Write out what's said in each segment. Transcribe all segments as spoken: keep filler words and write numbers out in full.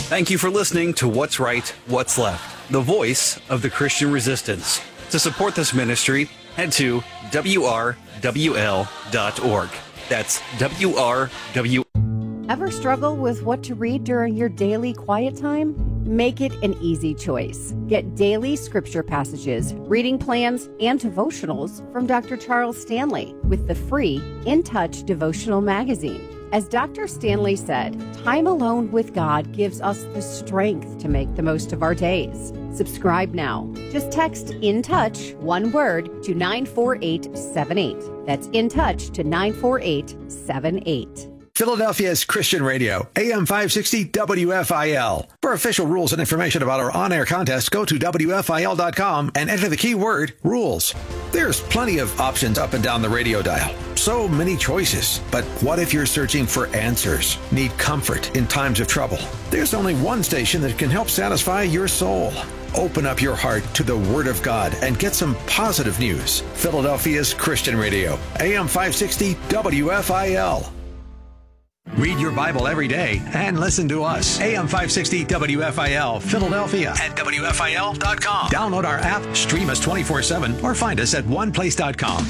Thank you for listening to What's Right, What's Left, the voice of the Christian resistance. To support this ministry, head to W R W L dot org. That's W R W L. Ever struggle with what to read during your daily quiet time? Make it an easy choice. Get daily scripture passages, reading plans, and devotionals from Doctor Charles Stanley with the free In Touch devotional magazine. As Doctor Stanley said, time alone with God gives us the strength to make the most of our days. Subscribe now. Just text In Touch, one word, to nine four eight seven eight. That's In Touch to nine four eight seven eight. Philadelphia's Christian Radio, A M five sixty W F I L. For official rules and information about our on-air contest, go to W F I L dot com and enter the keyword rules. There's plenty of options up and down the radio dial. So many choices. But what if you're searching for answers? Need comfort in times of trouble? There's only one station that can help satisfy your soul. Open up your heart to the Word of God and get some positive news. Philadelphia's Christian Radio, A M five sixty W F I L. Read your Bible every day and listen to us. A M five sixty W F I L, Philadelphia at W F I L dot com. Download our app, stream us twenty-four seven, or find us at one place dot com.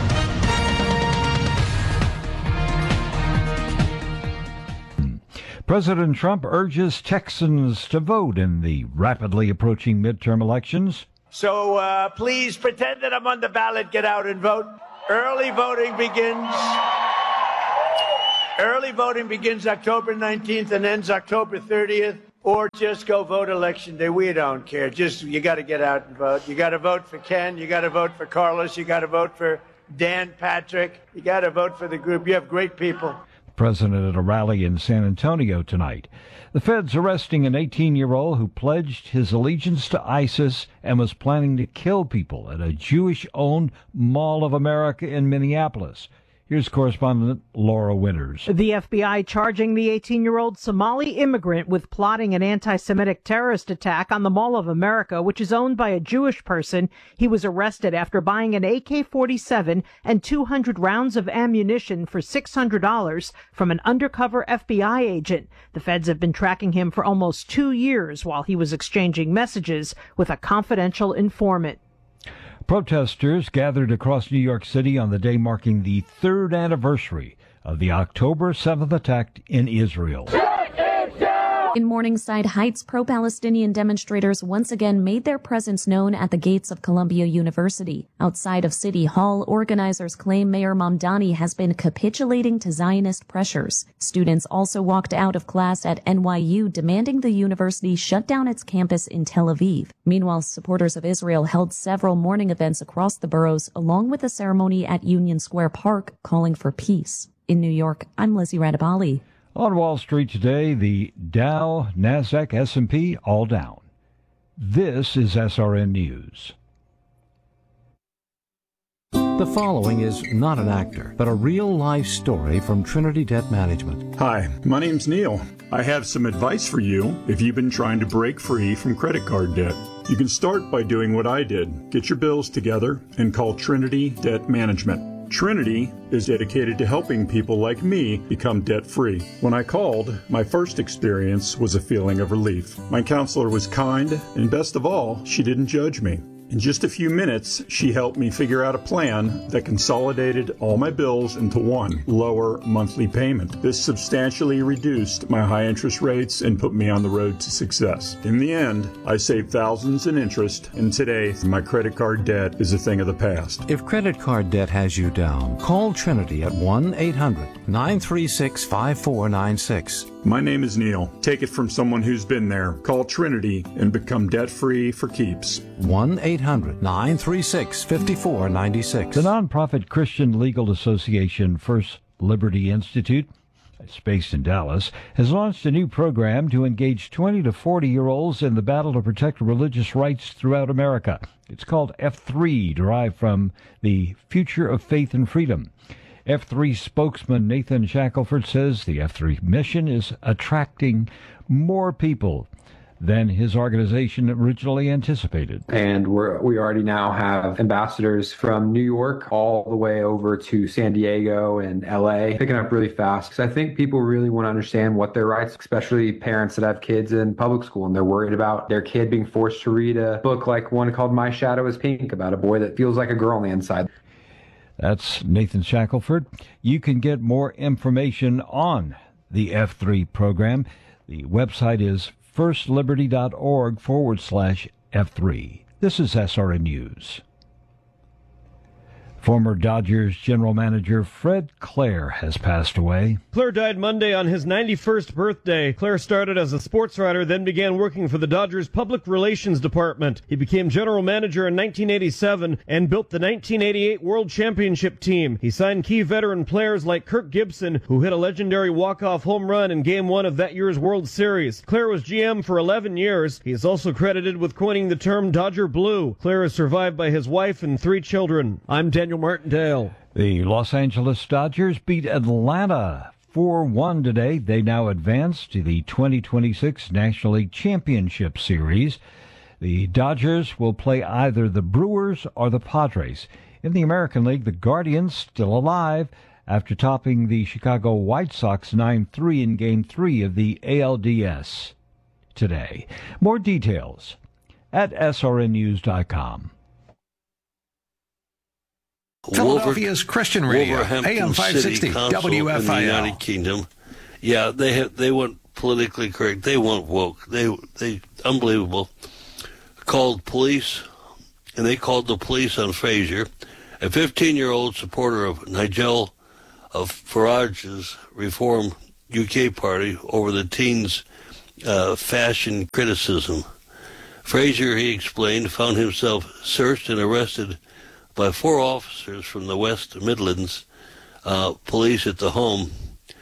President Trump urges Texans to vote in the rapidly approaching midterm elections. So uh, please pretend that I'm on the ballot. Get out and vote. Early voting begins. Early voting begins October nineteenth and ends October thirtieth. Or just go vote election day. We don't care. Just, you got to get out and vote. You got to vote for Ken. You got to vote for Carlos. You got to vote for Dan Patrick. You got to vote for the group. You have great people. President at a rally in San Antonio tonight. The feds arresting an eighteen-year-old who pledged his allegiance to ISIS and was planning to kill people at a Jewish-owned Mall of America in Minneapolis. Here's correspondent Laura Winters. The F B I charging the eighteen-year-old Somali immigrant with plotting an anti-Semitic terrorist attack on the Mall of America, which is owned by a Jewish person. He was arrested after buying an A K forty-seven and two hundred rounds of ammunition for six hundred dollars from an undercover F B I agent. The feds have been tracking him for almost two years while he was exchanging messages with a confidential informant. Protesters gathered across New York City on the day marking the third anniversary of the October seventh attack in Israel. In Morningside Heights, pro-Palestinian demonstrators once again made their presence known at the gates of Columbia University. Outside of City Hall, organizers claim Mayor Mamdani has been capitulating to Zionist pressures. Students also walked out of class at N Y U, demanding the university shut down its campus in Tel Aviv. Meanwhile, supporters of Israel held several morning events across the boroughs, along with a ceremony at Union Square Park calling for peace. In New York, I'm Lizzie Radabali. On Wall Street today, the Dow, Nasdaq, S and P all down. This is S R N News. The following is not an actor, but a real-life story from Trinity Debt Management. Hi, my name's Neil. I have some advice for you if you've been trying to break free from credit card debt. You can start by doing what I did. Get your bills together and call Trinity Debt Management. Trinity is dedicated to helping people like me become debt-free. When I called, my first experience was a feeling of relief. My counselor was kind, and best of all, she didn't judge me. In just a few minutes, she helped me figure out a plan that consolidated all my bills into one lower monthly payment. This substantially reduced my high interest rates and put me on the road to success. In the end, I saved thousands in interest, and today, my credit card debt is a thing of the past. If credit card debt has you down, call Trinity at one eight hundred nine three six five four nine six. My name is Neil. Take it from someone who's been there. Call Trinity and become debt-free for keeps. one eight hundred nine three six five four nine six. The nonprofit Christian Legal Association First Liberty Institute, it's based in Dallas, has launched a new program to engage twenty to forty-year-olds in the battle to protect religious rights throughout America. It's called F three, derived from the Future of Faith and Freedom. F three spokesman Nathan Shackelford says the F three mission is attracting more people than his organization originally anticipated. And we're, we already now have ambassadors from New York all the way over to San Diego and L A, picking up really fast. Because I think people really want to understand what their rights, especially parents that have kids in public school, and they're worried about their kid being forced to read a book like one called My Shadow is Pink, about a boy that feels like a girl on the inside. That's Nathan Shackelford. You can get more information on the F three program. The website is firstliberty.org forward slash F3. This is S R N News. Former Dodgers general manager Fred Claire has passed away. Claire died Monday on his ninety-first birthday. Claire started as a sports writer, then began working for the Dodgers Public Relations Department. He became general manager in nineteen eighty-seven and built the nineteen eighty-eight World Championship team. He signed key veteran players like Kirk Gibson, who hit a legendary walk-off home run in Game one of that year's World Series. Claire was G M for eleven years. He is also credited with coining the term Dodger Blue. Claire is survived by his wife and three children. I'm Daniel Martindale. The Los Angeles Dodgers beat Atlanta four one today. They now advance to the twenty twenty-six National League Championship Series. The Dodgers will play either the Brewers or the Padres. In the American League, the Guardians still alive after topping the Chicago White Sox nine three in Game three of the A L D S today. More details at S R N news dot com. Philadelphia's Christian Radio, A M five sixty, W F I L. In the United Kingdom. Yeah, they have, they went politically correct. They went woke. They, they, unbelievable. Called police, and they called the police on Frazier, a fifteen-year-old supporter of Nigel of Farage's Reform U K party over the teens' uh, fashion criticism. Frazier, he explained, found himself searched and arrested by four officers from the West Midlands uh, police at the home,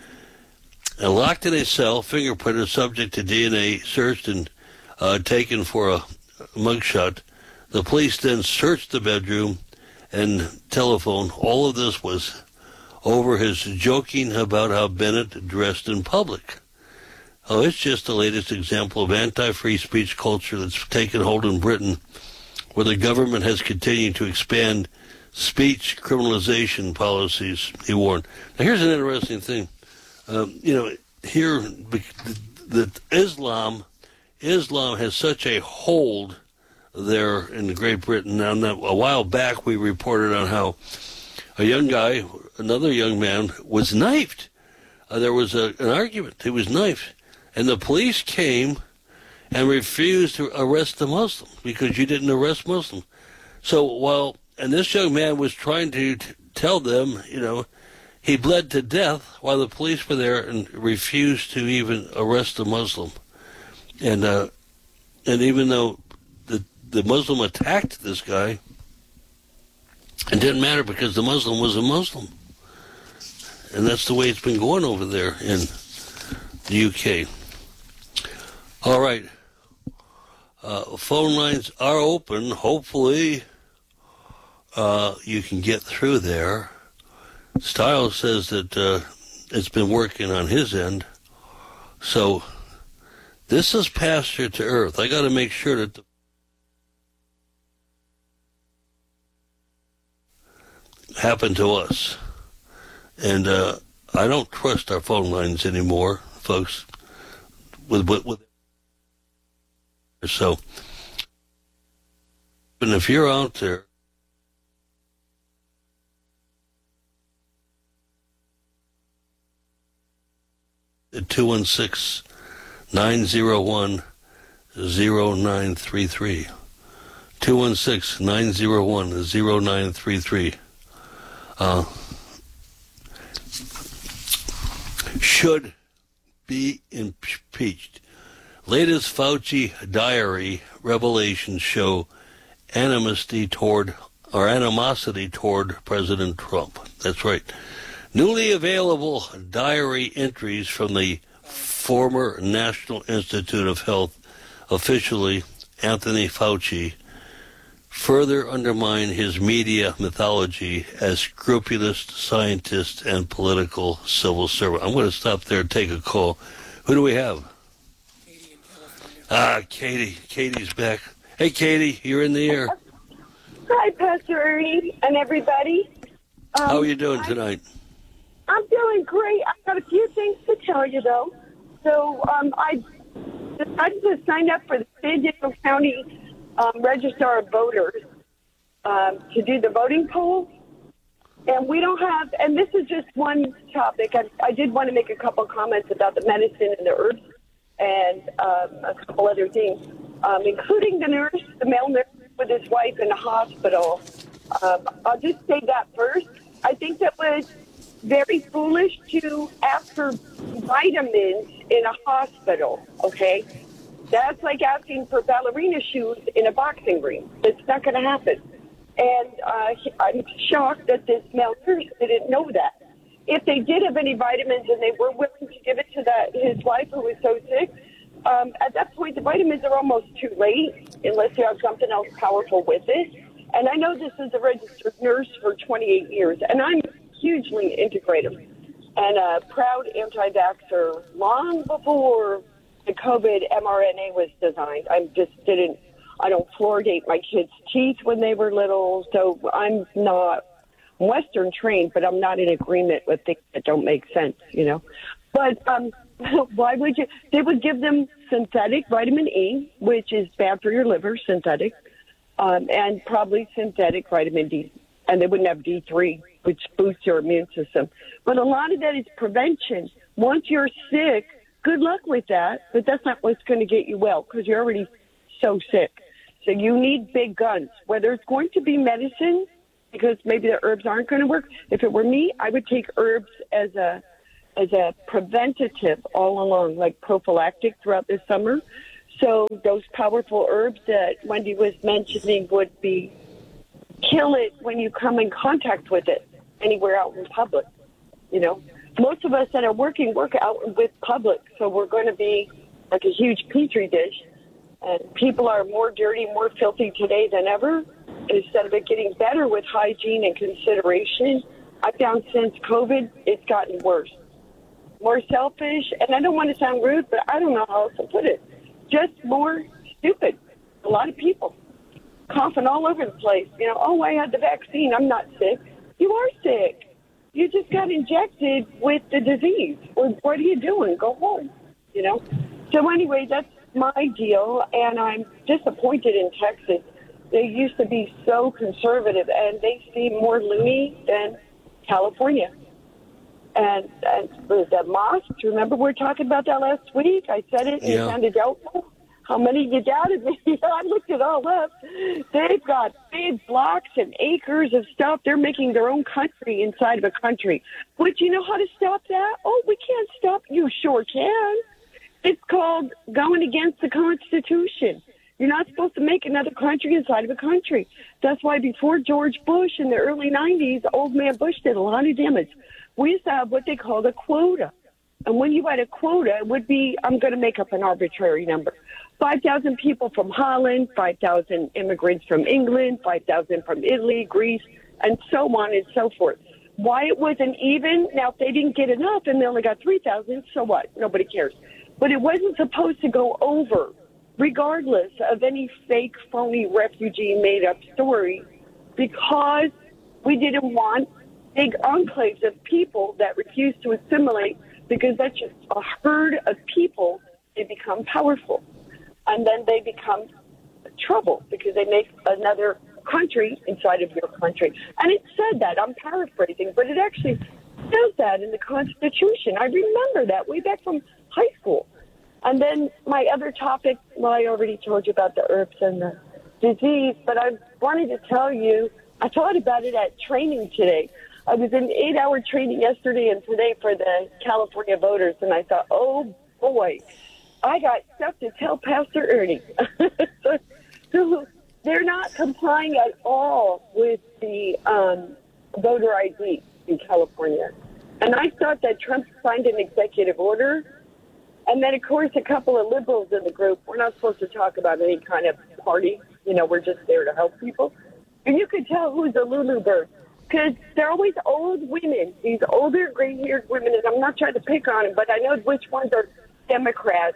and locked in a cell, fingerprinted, subject to D N A, searched and uh, taken for a mugshot. The police then searched the bedroom and telephone. All of this was over his joking about how Bennett dressed in public. Oh, it's just the latest example of anti-free speech culture that's taken hold in Britain, where the government has continued to expand speech criminalization policies, he warned. Now, here's an interesting thing. Um, you know, here, that Islam, Islam has such a hold there in Great Britain. Now, a while back, we reported on how a young guy, another young man, was knifed. Uh, there was a, an argument. He was knifed. And the police came and refused to arrest the Muslim because you didn't arrest Muslims. So while, and this young man was trying to t- tell them, you know, he bled to death while the police were there and refused to even arrest the Muslim. And uh, and even though the the Muslim attacked this guy, it didn't matter because the Muslim was a Muslim. And that's the way it's been going over there in the U K. All right. Uh, phone lines are open. Hopefully, uh, you can get through there. Stiles says that uh, it's been working on his end. So, this is Pasture to Earth. I got to make sure that the happened to us. And uh, I don't trust our phone lines anymore, folks. With with. with So, and if you're out there, at two one six, nine zero one, zero nine three three, two one six, nine zero one, zero nine three three, uh, should be impeached. Latest Fauci diary revelations show animosity toward, or animosity toward President Trump. That's right. Newly available diary entries from the former National Institute of Health officially, Anthony Fauci, further undermine his media mythology as scrupulous scientist and political civil servant. I'm going to stop there and take a call. Who do we have? Ah, Katie. Katie's back. Hey, Katie, you're in the air. Hi, Pastor Ernie and everybody. Um, How are you doing tonight? I, I'm doing great. I've got a few things to tell you, though. So um, I decided to sign up for the San Diego County um, Register of Voters um, to do the voting poll. And we don't have, and this is just one topic. I, I did want to make a couple comments about the medicine and the herbs and um, a couple other things, um, including the nurse, the male nurse with his wife in the hospital. Um, I'll just say that first. I think that was very foolish to ask for vitamins in a hospital, okay? That's like asking for ballerina shoes in a boxing ring. It's not going to happen. And uh, I'm shocked that this male nurse didn't know that. If they did have any vitamins and they were willing to give it to that his wife who was so sick, um, at that point the vitamins are almost too late unless you have something else powerful with it. And I know this is a registered nurse for twenty-eight years, and I'm hugely integrative and a proud anti-vaxxer long before the COVID mRNA was designed. I just didn't, I don't fluoridate my kids' teeth when they were little, so I'm not Western trained, but I'm not in agreement with things that don't make sense, you know. But um, why would you? They would give them synthetic vitamin E, which is bad for your liver, synthetic, um, and probably synthetic vitamin D. And they wouldn't have D three, which boosts your immune system. But a lot of that is prevention. Once you're sick, good luck with that, but that's not what's going to get you well because you're already so sick. So you need big guns, whether it's going to be medicine, because maybe the herbs aren't going to work. If it were me, I would take herbs as a as a preventative all along, like prophylactic throughout the summer. So those powerful herbs that Wendy was mentioning would be kill it when you come in contact with it anywhere out in public. You know, most of us that are working work out with public, so we're going to be like a huge petri dish. And people are more dirty, more filthy today than ever. Instead of it getting better with hygiene and consideration, I found since COVID, it's gotten worse. More selfish, and I don't want to sound rude, but I don't know how else to put it. Just more stupid. A lot of people coughing all over the place. You know, oh, I had the vaccine. I'm not sick. You are sick. You just got injected with the disease. Well, what are you doing? Go home, you know. So anyway, that's my deal, and I'm disappointed in Texas. They used to be so conservative, and they seem more loony than California. And, and the mosques, remember we were talking about that last week? I said it, and yeah. You sounded doubtful. How many of you doubted me? I looked it all up. They've got big blocks and acres of stuff. They're making their own country inside of a country. But you know how to stop that? Oh, we can't stop. You sure can. It's called going against the Constitution. You're not supposed to make another country inside of a country. That's why before George Bush in the early nineties, old man Bush did a lot of damage. We used to have what they called a quota. And when you had a quota, it would be, I'm going to make up an arbitrary number, five thousand people from Holland, five thousand immigrants from England, five thousand from Italy, Greece, and so on and so forth. Why it wasn't even, now if they didn't get enough and they only got three thousand, so what? Nobody cares. But it wasn't supposed to go over, regardless of any fake, phony refugee made-up story, because we didn't want big enclaves of people that refuse to assimilate, because that's just a herd of people. They become powerful, and then they become trouble because they make another country inside of your country. And it said that, I'm paraphrasing, but it actually says that in the Constitution. I remember that way back from high school. And then my other topic, well, I already told you about the herbs and the disease, but I wanted to tell you, I thought about it at training today. I was in eight-hour training yesterday and today for the California voters, and I thought, oh, boy, I got stuff to tell Pastor Ernie. so, so they're not complying at all with the um, voter I D in California. And I thought that Trump signed an executive order. And then, of course, a couple of liberals in the group, we're not supposed to talk about any kind of party. You know, we're just there to help people. And you could tell who's a Lulu bird, because they're always old women, these older, gray-haired women. And I'm not trying to pick on them, but I know which ones are Democrats.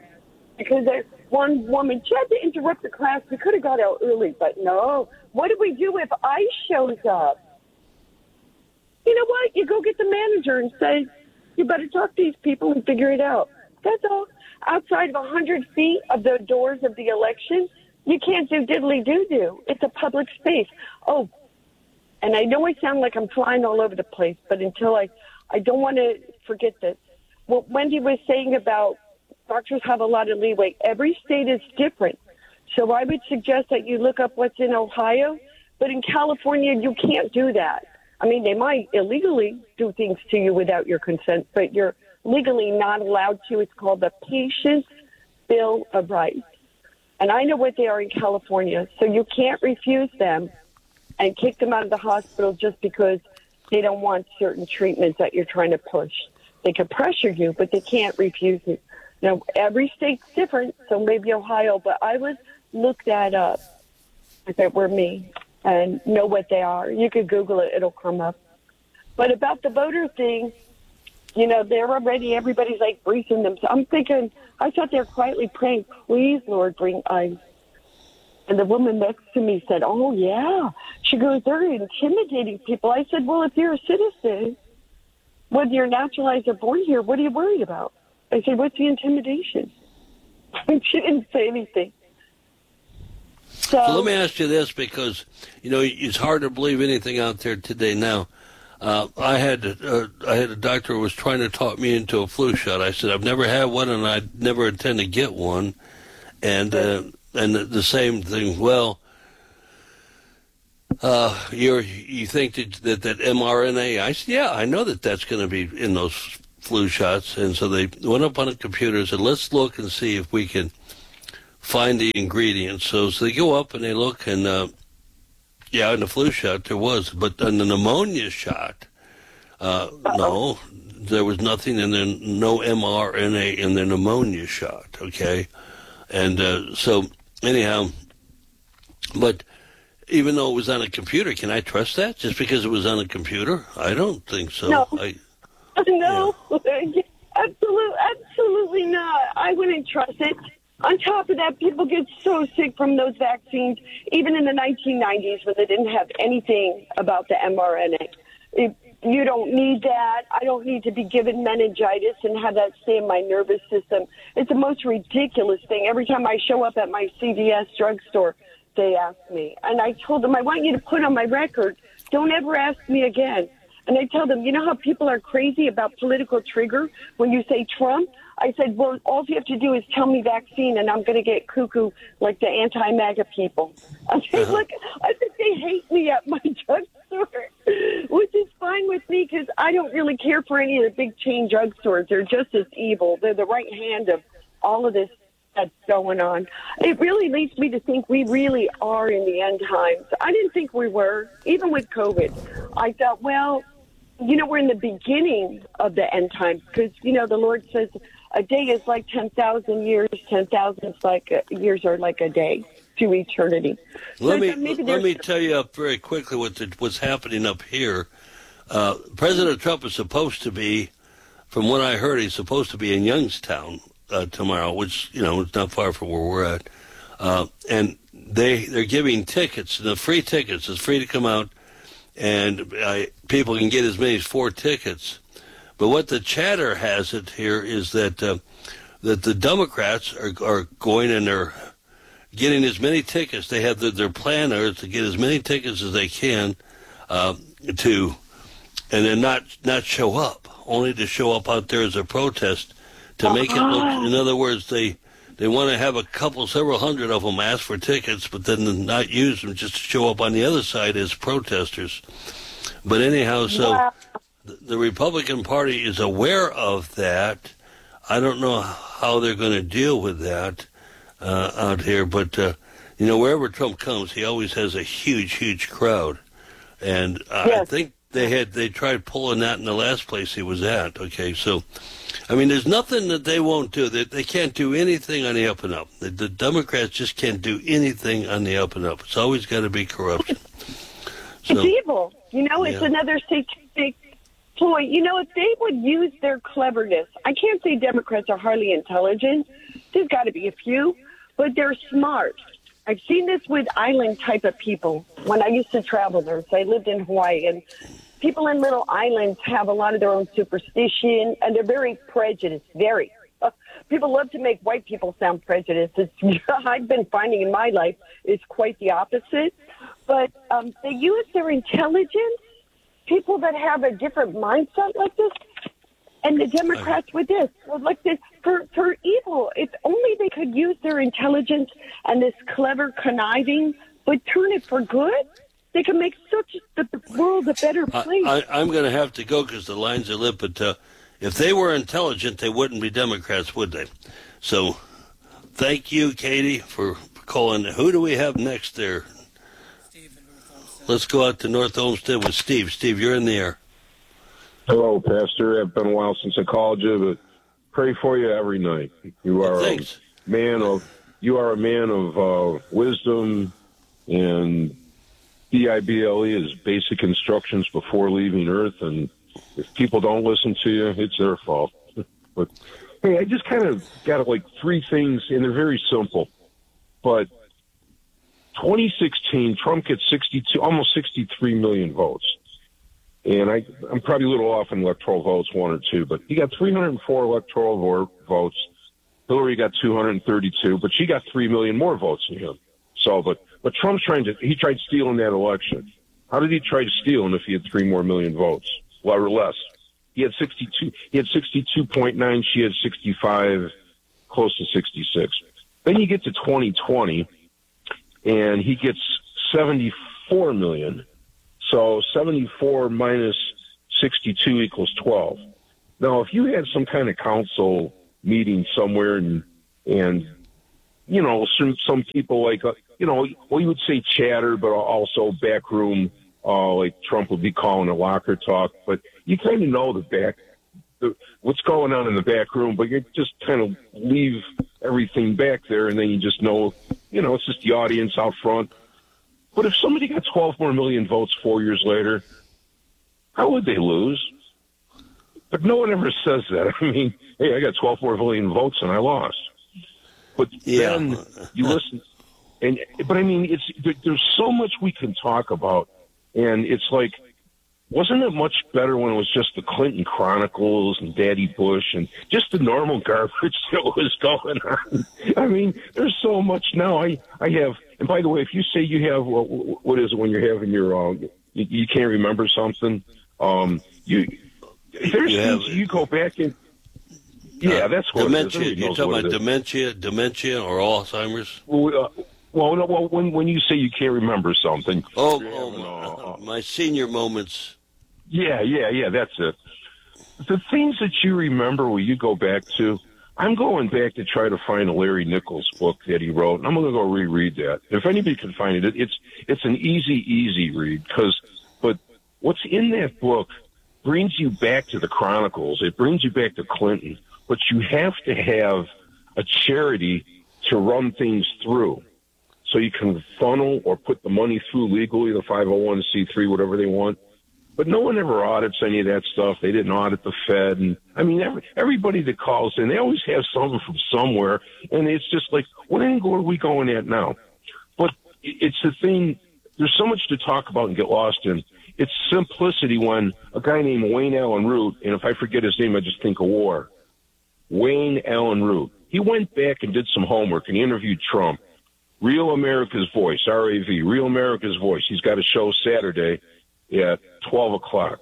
Because there, one woman, she had to interrupt the class. We could have got out early, but no. What do we do if ICE shows up? You know what? You go get the manager and say, you better talk to these people and figure it out. That's all. Outside of one hundred feet of the doors of the election, you can't do diddly-doo-doo. It's a public space. Oh, and I know I sound like I'm flying all over the place, but until I, I don't want to forget this. What Wendy was saying about doctors have a lot of leeway. Every state is different. So I would suggest that you look up what's in Ohio, but in California, you can't do that. I mean, they might illegally do things to you without your consent, but you're legally not allowed to. It's called the Patient's Bill of Rights. And I know what they are in California, so you can't refuse them and kick them out of the hospital just because they don't want certain treatments that you're trying to push. They can pressure you, but they can't refuse it. Now, every state's different, so maybe Ohio, but I would look that up if it were me and know what they are. You could Google it. It'll come up. But about the voter thing, you know, they're already, everybody's like briefing them. So I'm thinking, I sat there quietly praying, please, Lord, bring ICE. And the woman next to me said, oh, yeah. She goes, they're intimidating people. I said, well, if you're a citizen, whether you're naturalized or born here, what are you worried about? I said, what's the intimidation? She didn't say anything. So, so let me ask you this, because, you know, it's hard to believe anything out there today now. Uh, I had uh, I had a doctor who was trying to talk me into a flu shot. I said, I've never had one, and I never intend to get one. And uh, and the, the same thing, well, uh, you're, you think that, that that mRNA, I said, yeah, I know that that's going to be in those flu shots. And so they went up on a computer and said, let's look and see if we can find the ingredients. So, so they go up and they look, and uh, yeah, in the flu shot there was, but in the pneumonia shot, uh, no, there was nothing in there, no mRNA in the pneumonia shot, okay? And uh, so, anyhow, but even though it was on a computer, can I trust that just because it was on a computer? I don't think so. No, I, no, yeah. absolutely, absolutely not. I wouldn't trust it. On top of that, people get so sick from those vaccines, even in the nineteen nineties when they didn't have anything about the mRNA. It, you don't need that. I don't need to be given meningitis and have that stay in my nervous system. It's the most ridiculous thing. Every time I show up at my C V S drugstore, they ask me. And I told them, I want you to put on my record, don't ever ask me again. And I tell them, you know how people are crazy about political trigger when you say Trump? I said, well, all you have to do is tell me vaccine, and I'm going to get cuckoo like the anti-MAGA people. I said, look, I think they hate me at my drugstore, which is fine with me because I don't really care for any of the big chain drugstores. They're just as evil. They're the right hand of all of this that's going on. It really leads me to think we really are in the end times. I didn't think we were, even with COVID. I thought, well, you know, we're in the beginning of the end times because, you know, the Lord says a day is like ten thousand years, ten thousand like a, years are like a day to eternity. Let so me let me tell you up very quickly what the, what's happening up here. Uh, President Trump is supposed to be, from what I heard, he's supposed to be in Youngstown uh, tomorrow, which, you know, it's not far from where we're at. Uh, and they, they're giving tickets, the free tickets. It's free to come out, and uh, people can get as many as four tickets. But what the chatter has it here is that uh, that the Democrats are, are going and they're getting as many tickets. They have the, their plan is to get as many tickets as they can uh, to, and then not not show up, only to show up out there as a protest to make it look. In other words, they they want to have a couple, several hundred of them ask for tickets, but then not use them just to show up on the other side as protesters. But anyhow, so. Wow. The Republican Party is aware of that. I don't know how they're going to deal with that uh, out here, but, uh, you know, wherever Trump comes, he always has a huge, huge crowd. And uh, yes. I think they had they tried pulling that in the last place he was at. Okay, so, I mean, there's nothing that they won't do. They, they can't do anything on the up and up. The, the Democrats just can't do anything on the up and up. It's always got to be corruption. So, it's evil. You know, it's yeah. another satanic ploy. You know, if they would use their cleverness, I can't say Democrats are highly intelligent, There's got to be a few, but they're smart. I've seen this with island type of people. When I used to travel there, so I lived in Hawaii, and people in little islands have a lot of their own superstition, and they're very prejudiced, very. Uh, people love to make white people sound prejudiced. It's, I've been finding in my life it's quite the opposite. But um, they use their intelligence, people that have a different mindset like this, and the Democrats with this, well, like this, for, for evil. If only they could use their intelligence and this clever conniving, but turn it for good, they can make such the world a better place. I, I, I'm going to have to go because the lines are lit, but uh, if they were intelligent, they wouldn't be Democrats, would they? So thank you, Katie, for calling. Who do we have next there? Let's go out to North Olmsted with Steve. Steve, you're in the air. Hello, Pastor. It's been a while since I called you, but pray for you every night. You are a man of you are a man of uh, wisdom, and B I B L E is basic instructions before leaving Earth. And if people don't listen to you, it's their fault. But hey, I just kind of got like three things, and they're very simple. But twenty sixteen, Trump gets sixty-two, almost sixty-three million votes. And I, I'm probably a little off in electoral votes, one or two, but he got three hundred four electoral vo- votes. Hillary got two hundred thirty-two, but she got three million more votes than him. So, but, but Trump's trying to, he tried stealing that election. How did he try to steal him if he had three more million votes? Well, or less. He had sixty-two, he had sixty-two point nine, she had sixty-five, close to sixty-six. Then you get to twenty twenty, and he gets seventy-four million. So seventy-four minus sixty-two equals twelve. Now, if you had some kind of council meeting somewhere and, and you know, some, some people like, uh, you know, well, you would say chatter, but also backroom, uh, like Trump would be calling a locker talk. But you kind of know the back, the, what's going on in the back room, but you just kind of leave everything back there, and then you just know, you know, it's just the audience out front. But if somebody got twelve more million votes four years later, how would they lose? But no one ever says that. I mean, hey, I got twelve more million votes and I lost. But yeah. then you listen, and but I mean, it's there, there's so much we can talk about, and it's like, wasn't it much better when it was just the Clinton Chronicles and Daddy Bush and just the normal garbage that was going on? I mean, there's so much now. I, I have, and by the way, if you say you have, what, what is it when you're having your, uh, you, you can't remember something, um, you, there's you things have, you go back and, yeah, uh, that's what dementia. it is. You're talking about dementia, dementia or Alzheimer's? Well, uh, well, no, well, when, when you say you can't remember something. Oh, oh my, my senior moments. Yeah, yeah, yeah, that's it. The things that you remember when you go back to, I'm going back to try to find a Larry Nichols book that he wrote, and I'm going to go reread that. If anybody can find it, it's it's an easy, easy read. Cause, but what's in that book brings you back to the Chronicles. It brings you back to Clinton. But you have to have a charity to run things through. So you can funnel or put the money through legally, the five oh one c three, whatever they want. But no one ever audits any of that stuff. They didn't audit the Fed. And I mean, every, everybody that calls in, they always have something from somewhere. And it's just like, what angle are we going at now? But it's the thing, there's so much to talk about and get lost in. It's simplicity when a guy named Wayne Allen Root, and if I forget his name, I just think of war. Wayne Allen Root. He went back and did some homework and he interviewed Trump. Real America's Voice, R A V, Real America's Voice. He's got a show Saturday at twelve o'clock.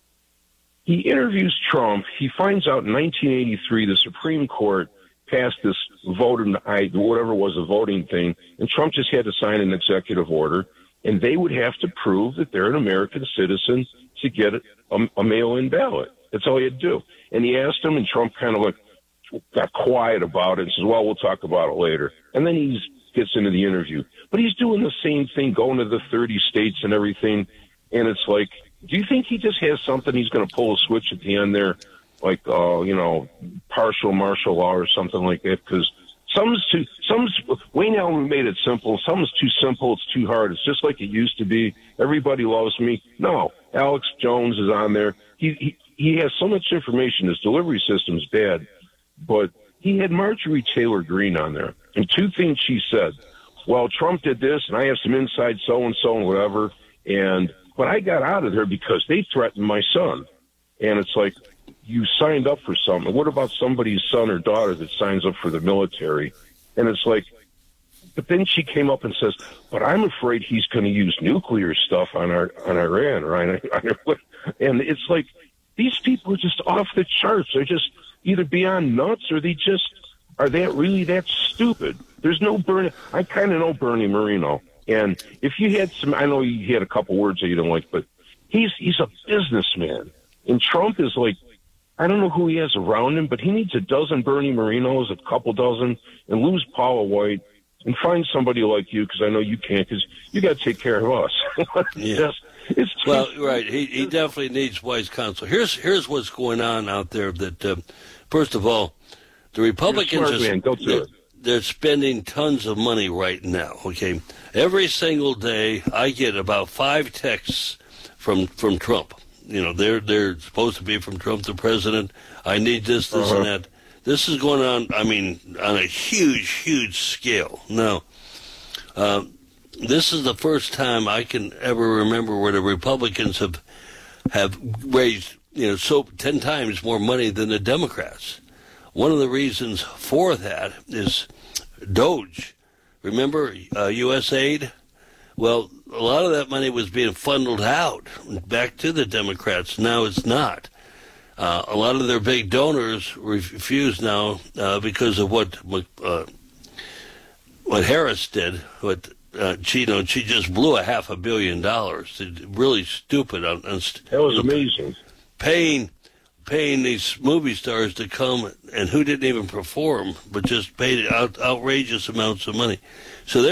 He interviews Trump. He finds out in nineteen eighty-three the Supreme Court passed this voting, whatever was a voting thing, and Trump just had to sign an executive order, and they would have to prove that they're an American citizen to get a, a mail-in ballot. That's all he had to do. And he asked him, and Trump kind of like got quiet about it and says, well, we'll talk about it later. And then he gets into the interview. But he's doing the same thing, going to the thirty states and everything. And it's like, do you think he just has something he's going to pull a switch at the end there, like, uh, you know, partial martial law or something like that? Because some's too, some's, Wayne Allen made it simple. Some's too simple. It's too hard. It's just like it used to be. Everybody loves me. No, Alex Jones is on there. He, he, he has so much information. His delivery system's bad, but he had Marjorie Taylor Greene on there. And two things she said. Well, Trump did this, and I have some inside so-and-so and whatever. And but I got out of there because they threatened my son. And it's like, you signed up for something. What about somebody's son or daughter that signs up for the military? And it's like, but then she came up and says, but I'm afraid he's going to use nuclear stuff on our on Iran. Or on, on, and it's like, these people are just off the charts. They're just either beyond nuts or they just are that really that stupid. There's no Bernie. I kind of know Bernie Moreno. And if you had some, I know you had a couple words that you don't like, but he's he's a businessman. And Trump is like, I don't know who he has around him, but he needs a dozen Bernie Morenos, a couple dozen, and lose Paula White and find somebody like you, because I know you can't, because you got to take care of us. Yeah. Just, it's just, well, right. He he definitely needs wise counsel. Here's here's what's going on out there. That uh, first of all, the Republicans smart, man. Go to they're, it. they're spending tons of money right now. Okay, every single day I get about five texts from from Trump. You know, they're they're supposed to be from Trump, the president. I need this, this, uh-huh. and that. This is going on, I mean, on a huge, huge scale. Now, uh, this is the first time I can ever remember where the Republicans have have raised, you know, so ten times more money than the Democrats. One of the reasons for that is Doge. Remember uh, U S aid? Well, a lot of that money was being funneled out back to the Democrats. Now it's not. Uh, a lot of their big donors refuse now uh, because of what uh, what Harris did. What uh, she, you know, she just blew a half a billion dollars. It's really stupid. On, on, that was you know, amazing. Paying paying these movie stars to come and who didn't even perform, but just paid out, outrageous amounts of money. So they're